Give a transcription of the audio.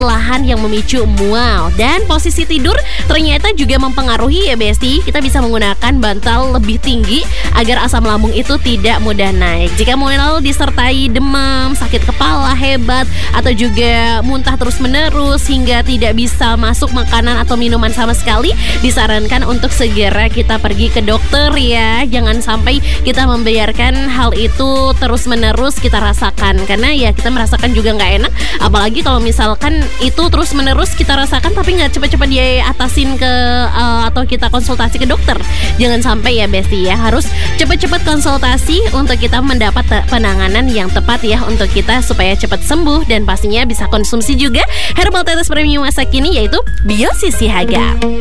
lahan yang memicu mual. Dan posisi tidur ternyata juga mempengaruhi ya Besti. Kita bisa menggunakan bantal lebih tinggi agar asam lambung itu tidak mudah naik. Jika mual disertai demam, sakit kepala hebat, atau juga muntah terus-menerus hingga tidak bisa masuk makanan atau minuman sama sekali, disarankan untuk segera kita pergi ke dokter ya. Jangan sampai kita membiarkan hal itu terus-menerus kita rasakan, karena ya kita merasakan juga nggak enak. Apalagi kalau misalkan itu terus-menerus kita rasakan tapi nggak cepat-cepat diatasin ke atau kita konsultasi ke dokter. Jangan sampai ya Besti ya, harus cepat-cepat konsultasi untuk kita mendapat penanganan yang tepat ya untuk kita supaya cepat sembuh, dan pastinya bisa konsumsi juga herbal tetes premium masa kini yaitu Biosisi Haga.